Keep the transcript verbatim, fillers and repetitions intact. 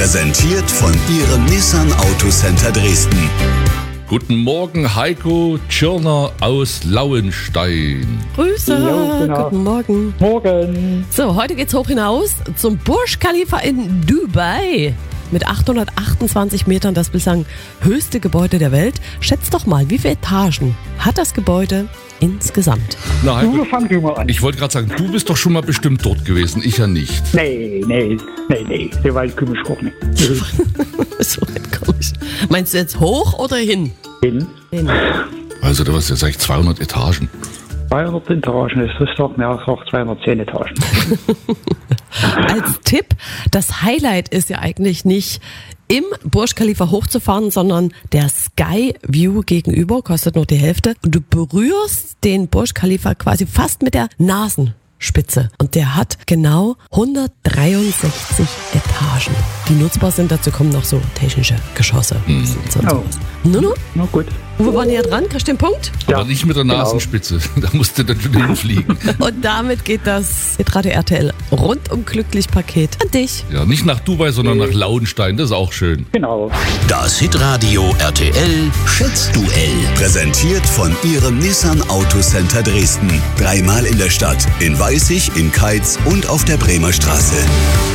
Präsentiert von Ihrem Nissan Autocenter Dresden. Guten Morgen, Heiko Tschirner aus Lauenstein. Grüße, Jo, genau. Guten Morgen. Morgen. So, heute geht's hoch hinaus zum Burj Khalifa in Dubai. Mit achthundertachtundzwanzig Metern das bislang höchste Gebäude der Welt. Schätzt doch mal, wie viele Etagen hat das Gebäude insgesamt? Na, Du, Heiko, fang du mal an. ich wollte gerade sagen, du bist doch schon mal bestimmt dort gewesen, ich ja nicht. Nee, nee, nee, nee. So weit komme ich auch nicht. So weit komm ich. Meinst du jetzt hoch oder hin? Hin. Hin. Also, da warst ja, sag ich, zweihundert Etagen. zweihundert Etagen ist das doch mehr als auch zweihundertzehn Etagen. Als Tipp, das Highlight ist ja eigentlich nicht im Burj Khalifa hochzufahren, sondern der Sky View gegenüber, kostet nur die Hälfte. Und du berührst den Burj Khalifa quasi fast mit der Nasenspitze. Und der hat genau hundertdreiundsechzig Etagen, die nutzbar sind. Dazu kommen noch so technische Geschosse. Und sonst Oh. was. Nun, nun, Na gut. wir waren ja dran, kriegst du den Punkt? Aber Ja, nicht mit der genau. Nasenspitze, da musst du dann schon hinfliegen. Und damit geht das Radio R T L rundum glücklich Paket an dich. Ja, nicht nach Dubai, sondern nach Lauenstein, das ist auch schön. Genau. Das Hitradio R T L Schätzduell. Präsentiert von Ihrem Nissan Autocenter Dresden. Dreimal in der Stadt, in Weißig, in Keitz und auf der Bremer Straße.